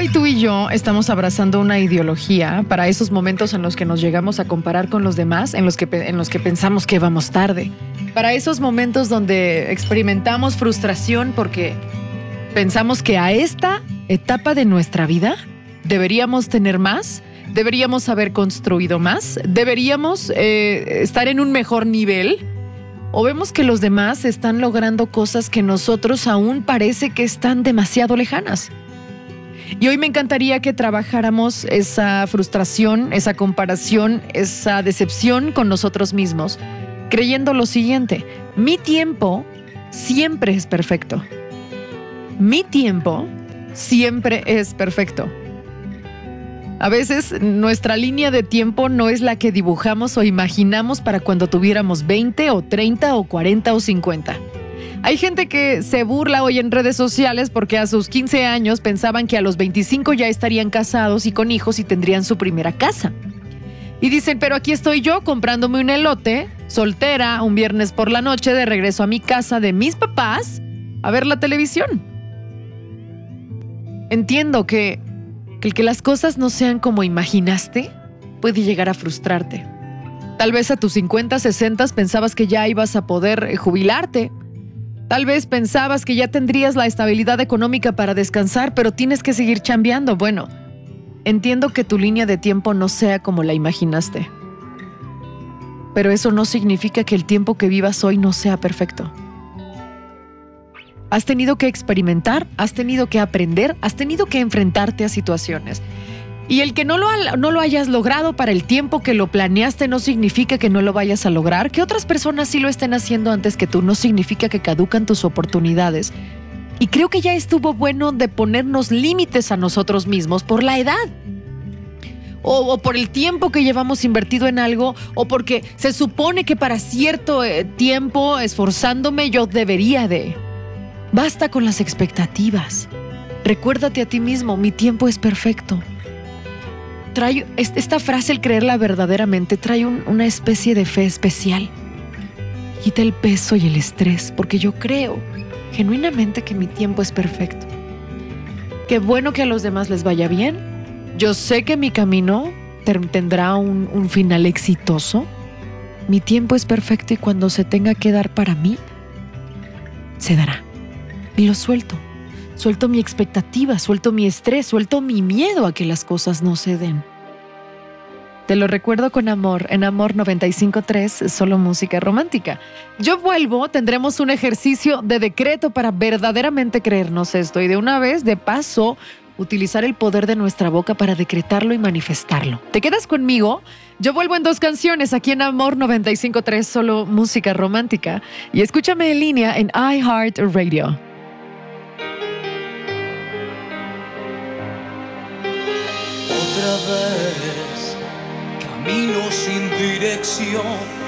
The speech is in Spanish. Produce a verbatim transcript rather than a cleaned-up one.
Hoy tú y yo estamos abrazando una ideología para esos momentos en los que nos llegamos a comparar con los demás, en los que, en los que pensamos que vamos tarde. Para esos momentos donde experimentamos frustración porque pensamos que a esta etapa de nuestra vida deberíamos tener más, deberíamos haber construido más, deberíamos eh, estar en un mejor nivel. O vemos que los demás están logrando cosas que nosotros aún parece que están demasiado lejanas. Y hoy me encantaría que trabajáramos esa frustración, esa comparación, esa decepción con nosotros mismos, creyendo lo siguiente: mi tiempo siempre es perfecto. Mi tiempo siempre es perfecto. A veces nuestra línea de tiempo no es la que dibujamos o imaginamos para cuando tuviéramos veinte o treinta o cuarenta o cincuenta. Hay gente que se burla hoy en redes sociales porque a sus quince años pensaban que a los veinticinco ya estarían casados y con hijos y tendrían su primera casa. Y dicen, pero aquí estoy yo comprándome un elote, soltera, un viernes por la noche de regreso a mi casa de mis papás a ver la televisión. Entiendo que Que el que las cosas no sean como imaginaste puede llegar a frustrarte. Tal vez a tus cincuenta, sesenta pensabas que ya ibas a poder jubilarte. Tal vez pensabas que ya tendrías la estabilidad económica para descansar, pero tienes que seguir chambeando. Bueno, entiendo que tu línea de tiempo no sea como la imaginaste. Pero eso no significa que el tiempo que vivas hoy no sea perfecto. Has tenido que experimentar, has tenido que aprender, has tenido que enfrentarte a situaciones. Y el que no lo, ha, no lo hayas logrado para el tiempo que lo planeaste no significa que no lo vayas a lograr. Que otras personas sí lo estén haciendo antes que tú no significa que caducan tus oportunidades. Y creo que ya estuvo bueno de ponernos límites a nosotros mismos por la edad. O, o por el tiempo que llevamos invertido en algo, o porque se supone que para cierto eh, tiempo, esforzándome, yo debería de... Basta con las expectativas. Recuérdate a ti mismo, mi tiempo es perfecto. Trae, esta frase, el creerla verdaderamente, trae un, una especie de fe especial. Quita el peso y el estrés, porque yo creo genuinamente que mi tiempo es perfecto. Qué bueno que a los demás les vaya bien. Yo sé que mi camino ter- tendrá un, un final exitoso. Mi tiempo es perfecto y cuando se tenga que dar para mí, se dará. Y lo suelto. Suelto mi expectativa, suelto mi estrés, suelto mi miedo a que las cosas no se den. Te lo recuerdo con amor, en Amor noventa y cinco punto tres, solo música romántica. Yo vuelvo, tendremos un ejercicio de decreto para verdaderamente creernos esto y de una vez, de paso, utilizar el poder de nuestra boca para decretarlo y manifestarlo. ¿Te quedas conmigo? Yo vuelvo en dos canciones aquí en Amor noventa y cinco punto tres, solo música romántica. Y escúchame en línea en iHeartRadio. Otra vez, camino sin dirección,